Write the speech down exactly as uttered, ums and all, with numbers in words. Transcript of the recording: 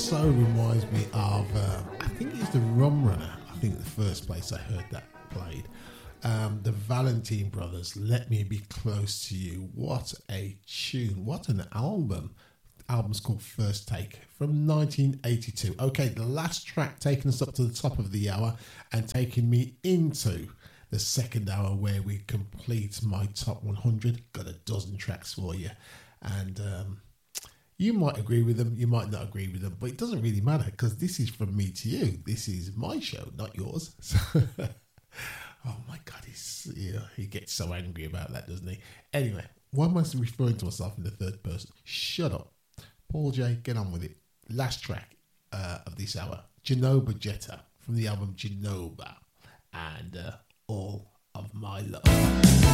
also reminds me of, uh, I think it's the Rum Runner. I think the first place I heard that played. Um, the Valentine Brothers, Let Me Be Close to You. What a tune. What an album. The album's called First Take from nineteen eighty-two. Okay, the last track taking us up to the top of the hour and taking me into the second hour where we complete my top one hundred. Got a dozen tracks for you. And um, you might agree with them, you might not agree with them, but it doesn't really matter because this is from me to you. This is my show, not yours. So oh my God, he's, you know, he gets so angry about that, doesn't he? Anyway, why am I referring to myself in the third person? Shut up. Paul J, get on with it. Last track uh, of this hour, Genova Jetta from the album Genova and uh, All of My Love.